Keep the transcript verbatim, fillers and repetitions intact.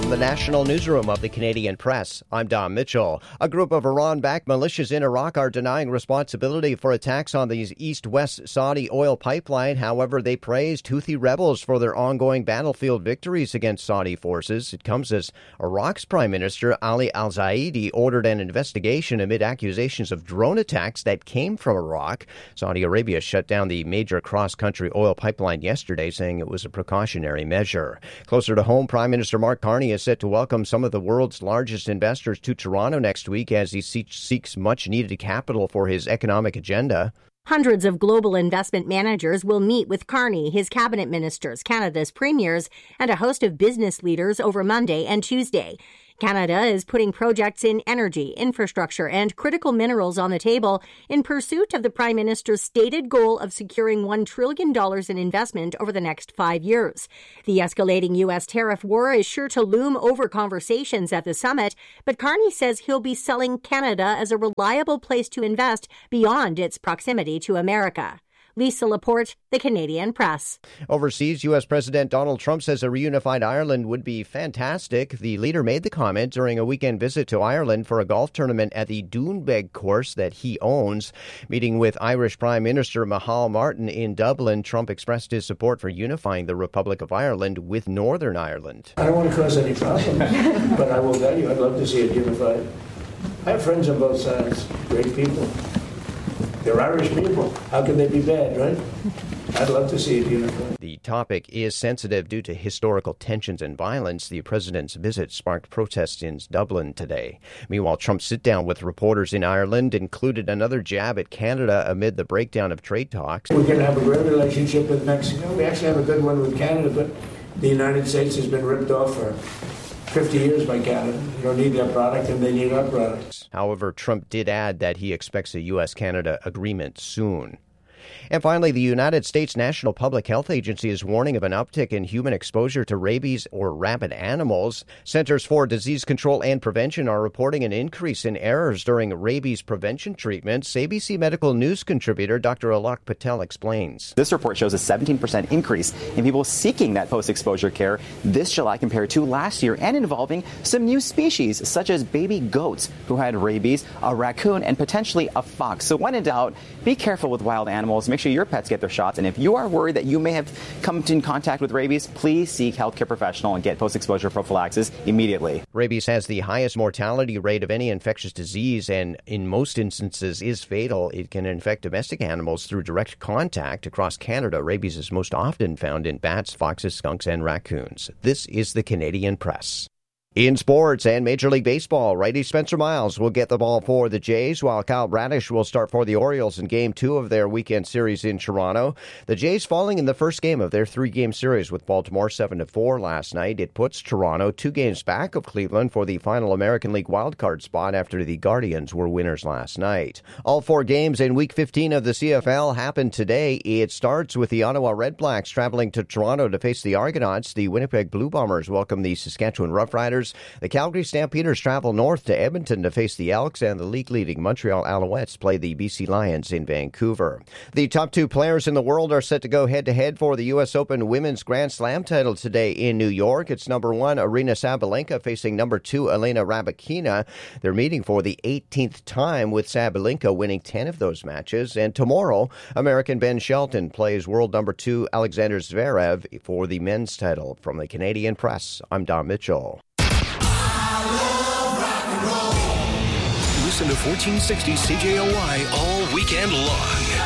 From the National Newsroom of the Canadian Press, I'm Don Mitchell. A group of Iran-backed militias in Iraq are denying responsibility for attacks on the east-west Saudi oil pipeline. However, they praised Houthi rebels for their ongoing battlefield victories against Saudi forces. It comes as Iraq's Prime Minister Ali al-Zaidi ordered an investigation amid accusations of drone attacks that came from Iraq. Saudi Arabia shut down the major cross-country oil pipeline yesterday, saying it was a precautionary measure. Closer to home, Prime Minister Mark Carney is set to welcome some of the world's largest investors to Toronto next week as he seeks much-needed capital for his economic agenda. Hundreds of global investment managers will meet with Carney, his cabinet ministers, Canada's premiers, and a host of business leaders over Monday and Tuesday. Canada is putting projects in energy, infrastructure, and critical minerals on the table in pursuit of the Prime Minister's stated goal of securing one trillion dollars in investment over the next five years. The escalating U S tariff war is sure to loom over conversations at the summit, but Carney says he'll be selling Canada as a reliable place to invest beyond its proximity to America. Lisa Laporte, The Canadian Press. Overseas, U S. President Donald Trump says a reunified Ireland would be fantastic. The leader made the comment during a weekend visit to Ireland for a golf tournament at the Doonbeg course that he owns. Meeting with Irish Prime Minister Micheál Martin in Dublin, Trump expressed his support for unifying the Republic of Ireland with Northern Ireland. I don't want to cause any problems, but I will tell you, I'd love to see it unified. I have friends on both sides, great people. They're Irish people. How can they be bad, right? I'd love to see it unified. The topic is sensitive due to historical tensions and violence. The president's visit sparked protests in Dublin today. Meanwhile, Trump's sit-down with reporters in Ireland included another jab at Canada amid the breakdown of trade talks. We're going to have a great relationship with Mexico. We actually have a good one with Canada, but the United States has been ripped off for fifty years by Canada. You don't need their product, and they need our products. However, Trump did add that he expects a U S Canada agreement soon. And finally, the United States National Public Health Agency is warning of an uptick in human exposure to rabies or rabid animals. Centers for Disease Control and Prevention are reporting an increase in errors during rabies prevention treatments. A B C Medical News contributor Doctor Alok Patel explains. This report shows a seventeen percent increase in people seeking that post-exposure care this July compared to last year, and involving some new species such as baby goats who had rabies, a raccoon, and potentially a fox. So when in doubt, be careful with wild animals. Make sure your pets get their shots. And if you are worried that you may have come in contact with rabies, please seek healthcare professional and get post-exposure prophylaxis immediately. Rabies has the highest mortality rate of any infectious disease and in most instances is fatal. It can infect domestic animals through direct contact. Across Canada, rabies is most often found in bats, foxes, skunks, and raccoons. This is the Canadian Press. In sports and Major League Baseball, righty Spencer Miles will get the ball for the Jays, while Kyle Bradish will start for the Orioles in Game two of their weekend series in Toronto. The Jays falling in the first game of their three-game series with Baltimore seven to four last night. It puts Toronto two games back of Cleveland for the final American League wildcard spot after the Guardians were winners last night. All four games in Week fifteen of the C F L happened today. It starts with the Ottawa Redblacks traveling to Toronto to face the Argonauts. The Winnipeg Blue Bombers welcome the Saskatchewan Roughriders. The Calgary Stampeders travel north to Edmonton to face the Elks, and the league-leading Montreal Alouettes play the B C Lions in Vancouver. The top two players in the world are set to go head-to-head for the U S Open Women's Grand Slam title today in New York. It's number one, Aryna Sabalenka, facing number two, Elena Rybakina. They're meeting for the eighteenth time, with Sabalenka winning ten of those matches. And tomorrow, American Ben Shelton plays world number two, Alexander Zverev, for the men's title. From the Canadian Press, I'm Don Mitchell. Listen to fourteen sixty C J O Y all weekend long.